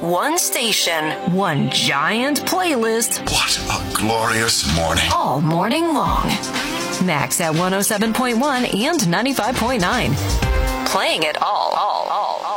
one station, one giant playlist. What a glorious morning. All morning long. Max at 107.1 and 95.9. Playing it all.